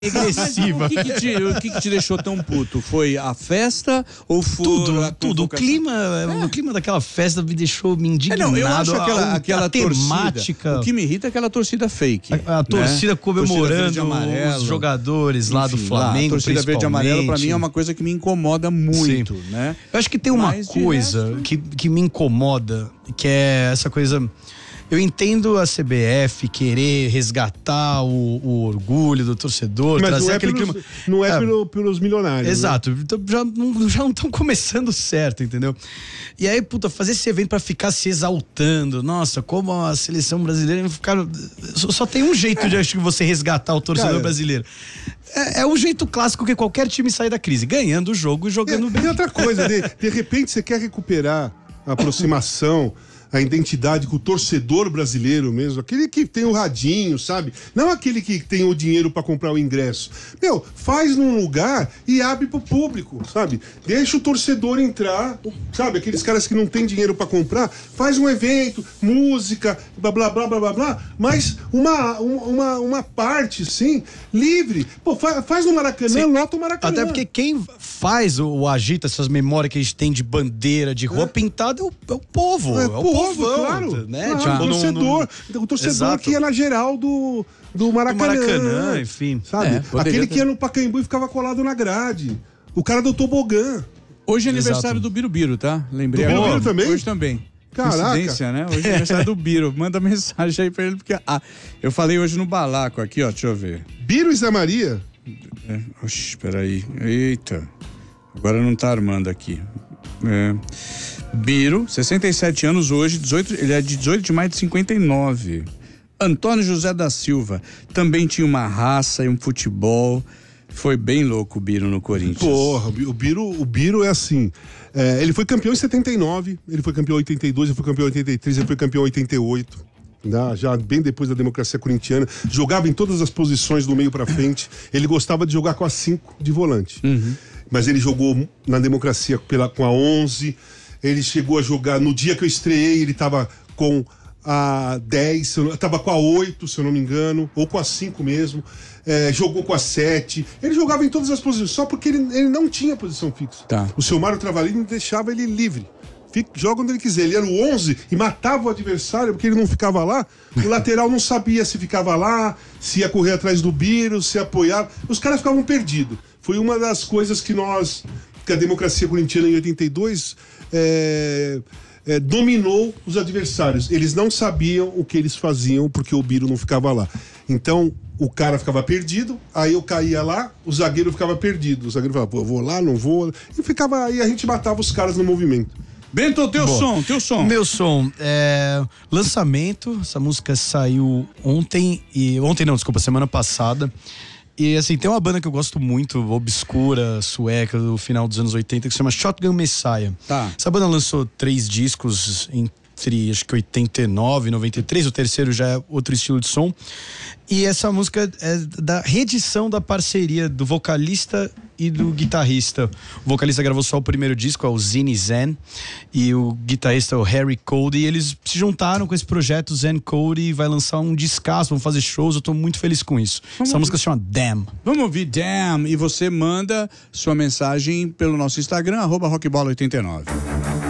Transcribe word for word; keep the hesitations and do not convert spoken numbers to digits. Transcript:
agressiva. O, que que, te, o que que te deixou tão puto? Foi a festa ou foi tudo, a tudo. O clima, é. o clima daquela festa me deixou me indignado. É, não, eu acho aquela, a, aquela a temática. Torcida, o que me irrita é aquela torcida fake. A, a torcida né? comemorando torcida os jogadores Enfim, lá do Flamengo, lá, a torcida verde e amarelo pra mim é uma coisa que me incomoda muito, Sim. né? Eu acho que tem uma Mas, coisa resto... que, que me incomoda, que é essa coisa. Eu entendo a C B F querer resgatar o, o orgulho do torcedor, mas trazer não é aquele pelos, clima. Não é, é pelo, pelos milionários. Exato. Né? Então, já não já não estão começando certo, entendeu? E aí, puta, fazer esse evento pra ficar se exaltando. Nossa, como a seleção brasileira ficar. Só, só tem um jeito de acho que você resgatar o torcedor Cara, brasileiro. É, é o jeito clássico que qualquer time sai da crise, ganhando o jogo e jogando é, bem. E outra coisa, de, de repente você quer recuperar a aproximação. A identidade com o torcedor brasileiro mesmo, aquele que tem o radinho, sabe? Não aquele que tem o dinheiro pra comprar o ingresso. Meu, faz num lugar e abre pro público, sabe? Deixa o torcedor entrar, sabe? Aqueles caras que não tem dinheiro pra comprar, faz um evento, música, blá blá blá blá blá blá, mas uma, uma, uma parte, sim, livre. Pô, faz, faz no Maracanã, sim. Lota o Maracanã. Até porque quem faz o, o agita, essas memórias que a gente tem de bandeira, de roupa é. pintada, é o, é o povo. É, é o povo. Povão, claro, né? Claro, Tipo, o torcedor, no, no... o torcedor Exato. que ia na geral do, do Maracanã, do Maracanã, enfim. Sabe? É, aquele ter... que ia no Pacaembu e ficava colado na grade. O cara do tobogã. Hoje é aniversário Exato. do Birubiru, tá? Lembrei do agora. Birubiru também? Hoje também. Caraca. Coincidência, né? Hoje é aniversário do Biro. Manda mensagem aí pra ele, porque ah, eu falei hoje no Balaco aqui, ó, deixa eu ver. Biro e Zé Maria? É, oxi, peraí. Eita. Agora não tá armando aqui. É... Biro, sessenta e sete anos hoje, dezoito, ele é de dezoito de maio de cinquenta e nove. Antônio José da Silva, também tinha uma raça e um futebol. Foi bem louco o Biro no Corinthians. Porra, o Biro, o Biro é assim. É, ele foi campeão em setenta e nove, ele foi campeão em oitenta e dois, ele foi campeão em oitenta e três, ele foi campeão em oitenta e oito. Né? Já bem depois da democracia corintiana. Jogava em todas as posições do meio pra frente. Ele gostava de jogar com a cinco de volante. Uhum. Mas ele jogou na democracia pela, com a onze. Ele chegou a jogar, no dia que eu estreei, ele estava com a dez, estava com a oito, se eu não me engano, ou com a cinco mesmo, é, jogou com a sete, ele jogava em todas as posições, só porque ele, ele não tinha posição fixa. Tá. O seu Mário Travalini deixava ele livre. Fica, joga onde ele quiser. Ele era o onze e matava o adversário porque ele não ficava lá. O lateral não sabia se ficava lá, se ia correr atrás do Biro, se apoiava. Os caras ficavam perdidos. Foi uma das coisas que nós, que a democracia corintiana em oitenta e dois é, é, dominou os adversários. Eles não sabiam o que eles faziam porque o Biro não ficava lá. Então o cara ficava perdido, aí eu caía lá, o zagueiro ficava perdido. O zagueiro falava, pô, vou lá, não vou. E ficava aí, a gente matava os caras no movimento. Bento, teu Boa. som, teu som. Meu som, é, lançamento, essa música saiu ontem, e ontem não, desculpa, semana passada. E assim, tem uma banda que eu gosto muito, obscura, sueca, do final dos anos oitenta, que se chama Shotgun Messiah. Tá. Essa banda lançou três discos entre, acho que oitenta e nove e noventa e três, o terceiro já é outro estilo de som. E essa música é da reedição da parceria do vocalista e do guitarrista. O vocalista gravou só o primeiro disco, é o Zine Zen, e o guitarrista é o Harry Cody, e eles se juntaram com esse projeto Zen Cody e vai lançar um descasso, vão fazer shows, eu tô muito feliz com isso. Vamos Essa ouvir. música se chama Damn. Vamos ouvir Damn, e você manda sua mensagem pelo nosso Instagram, arroba rockbola oitenta e nove.